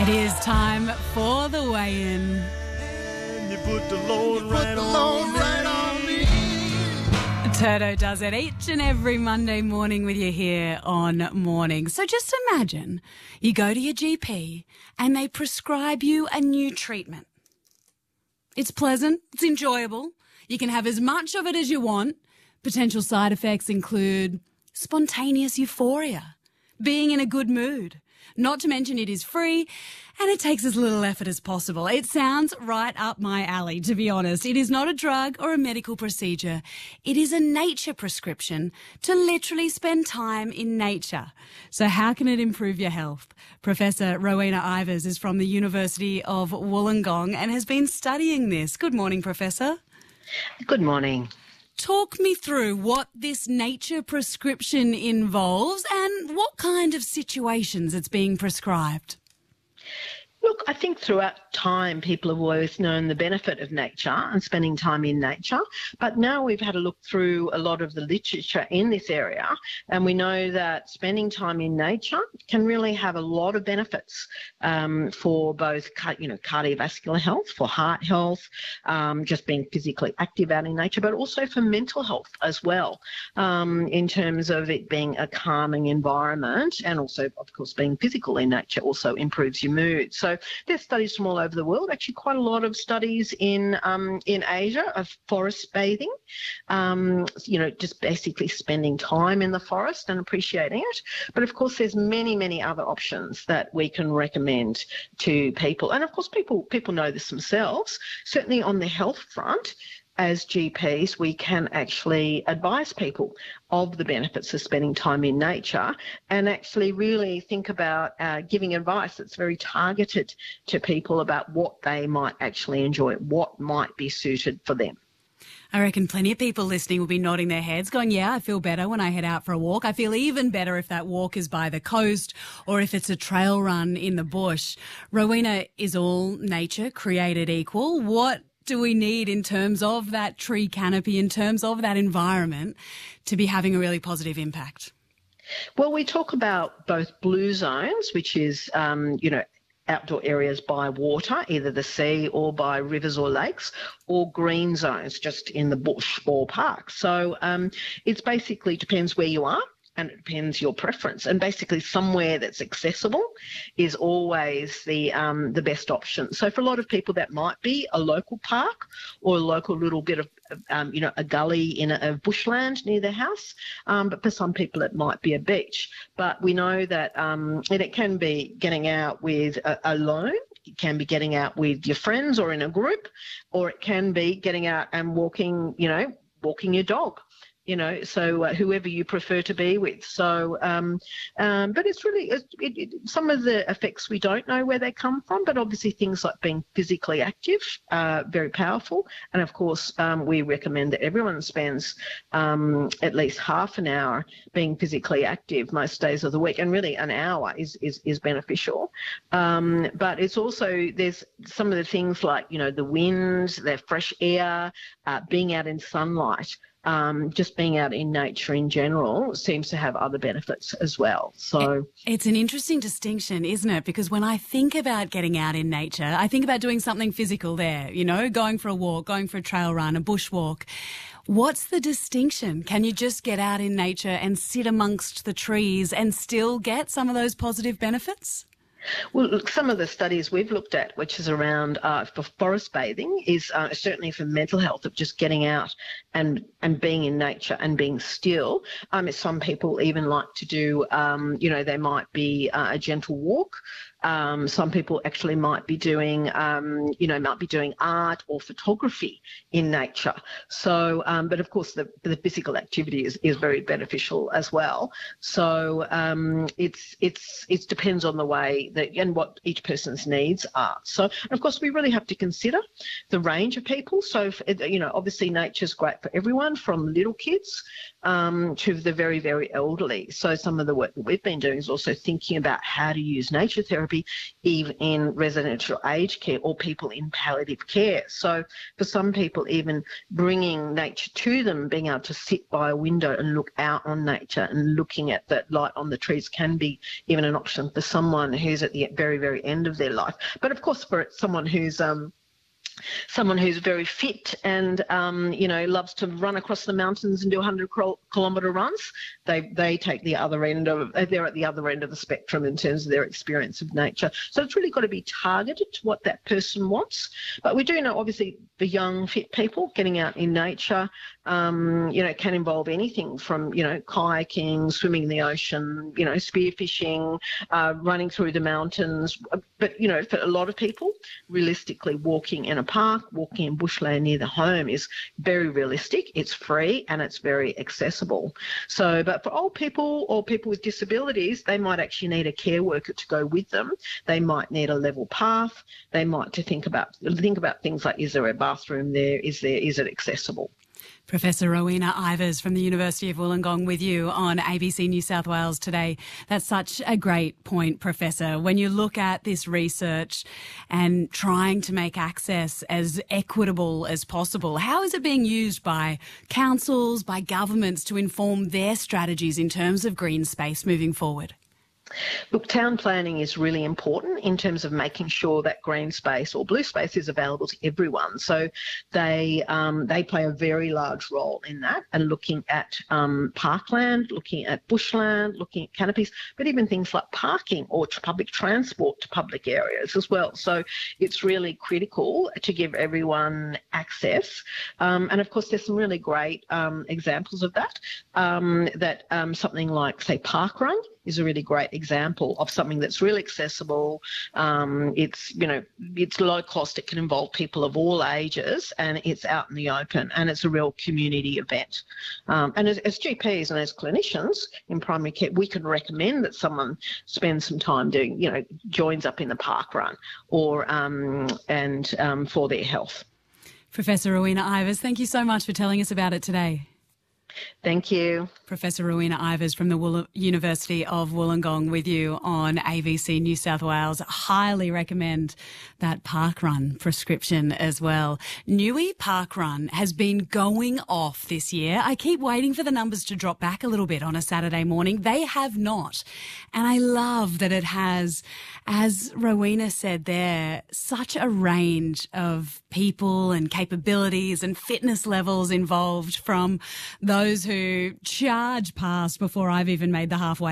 It is time for the weigh-in. And you put the load right on me. Turdo does it each and every Monday morning with you here on Morning. So just imagine you go to your GP and they prescribe you a new treatment. It's pleasant, it's enjoyable, you can have as much of it as you want. Potential side effects include spontaneous euphoria, being in a good mood. Not to mention it is free and it takes as little effort as possible. It sounds right up my alley, to be honest. It is not a drug or a medical procedure. It is a nature prescription to literally spend time in nature. So how can it improve your health? Professor Rowena Ivers is from the University of Wollongong and has been studying this. Good morning, Professor. Good morning. Talk me through what this nature prescription involves and what kind of situations it's being prescribed. Look, I think throughout time people have always known the benefit of nature and spending time in nature, but now we've had a look through a lot of the literature in this area and we know that spending time in nature can really have a lot of benefits for both cardiovascular health, for heart health, just being physically active out in nature, but also for mental health as well, in terms of it being a calming environment and also, of course, being physical in nature also improves your mood. So there's studies from all over the world, actually quite a lot of studies in Asia of forest bathing, just basically spending time in the forest and appreciating it. But of course, there's many, many other options that we can recommend to people. And of course, people know this themselves. Certainly on the health front, as GPs, we can actually advise people of the benefits of spending time in nature and actually really think about giving advice that's very targeted to people about what they might actually enjoy, what might be suited for them. I reckon plenty of people listening will be nodding their heads going, yeah, I feel better when I head out for a walk. I feel even better if that walk is by the coast or if it's a trail run in the bush. Rowena, is all nature created equal? What do we need in terms of that tree canopy, in terms of that environment to be having a really positive impact? Well, we talk about both blue zones, which is, outdoor areas by water, either the sea or by rivers or lakes, or green zones just in the bush or park. So it's basically depends where you are. And it depends your preference. And basically somewhere that's accessible is always the best option. So for a lot of people that might be a local park or a local little bit of, a gully in a bushland near their house. But for some people it might be a beach. But we know that and it can be getting out with alone. It can be getting out with your friends or in a group, or it can be getting out and walking your dog. So whoever you prefer to be with. So, but it's really, some of the effects we don't know where they come from, but obviously things like being physically active are very powerful. And of course, we recommend that everyone spends at least half an hour being physically active most days of the week. And really an hour is beneficial. But it's also, there's some of the things like, the wind, the fresh air, being out in sunlight. Just being out in nature in general seems to have other benefits as well. So it's an interesting distinction, isn't it? Because when I think about getting out in nature, I think about doing something physical there, going for a walk, going for a trail run, a bushwalk. What's the distinction? Can you just get out in nature and sit amongst the trees and still get some of those positive benefits? Well, look, some of the studies we've looked at, which is around for forest bathing, is certainly for mental health of just getting out and being in nature and being still. Some people even like to do, they might be a gentle walk. Some people actually might be doing, art or photography in nature. So, but of course the physical activity is very beneficial as well. So, it depends on the way that and what each person's needs are. So, and of course we really have to consider the range of people. So, obviously nature's great for everyone from little kids, to the very, very elderly. So some of the work that we've been doing is also thinking about how to use nature therapy be even in residential aged care or people in palliative care. So for some people, even bringing nature to them, being able to sit by a window and look out on nature and looking at that light on the trees can be even an option for someone who's at the very, very end of their life. But of course, for someone who's very fit and loves to run across the mountains and do 100-kilometre runs, they take the other end of, they're at the other end of the spectrum in terms of their experience of nature. So it's really got to be targeted to what that person wants. But we do know, obviously, the young fit people getting out in nature can involve anything from kayaking, swimming in the ocean, spearfishing, running through the mountains. But for a lot of people, realistically, walking in a park, walking in bushland near the home is very realistic. It's free and it's very accessible. So, but for old people or people with disabilities, they might actually need a care worker to go with them. They might need a level path. They might think about things like, is there a bathroom there? Is it accessible? Professor Rowena Ivers from the University of Wollongong with you on ABC New South Wales today. That's such a great point, Professor. When you look at this research and trying to make access as equitable as possible, how is it being used by councils, by governments to inform their strategies in terms of green space moving forward? Look, town planning is really important in terms of making sure that green space or blue space is available to everyone. So they play a very large role in that, and looking at parkland, looking at bushland, looking at canopies, but even things like parking or public transport to public areas as well. So it's really critical to give everyone access. And of course, there's some really great examples of that. Something like, say, Parkrun is a really great example of something that's really accessible. It's low cost. It can involve people of all ages, and it's out in the open, and it's a real community event. And as GPs and as clinicians in primary care, we can recommend that someone spend some time doing, joins up in the park run or for their health. Professor Rowena Ivers, thank you so much for telling us about it today. Thank you. Professor Rowena Ivers from the University of Wollongong with you on ABC New South Wales. Highly recommend that Parkrun prescription as well. Newey Parkrun has been going off this year. I keep waiting for the numbers to drop back a little bit on a Saturday morning. They have not. And I love that it has, as Rowena said there, such a range of people and capabilities and fitness levels involved, from those who charge past before I've even made the halfway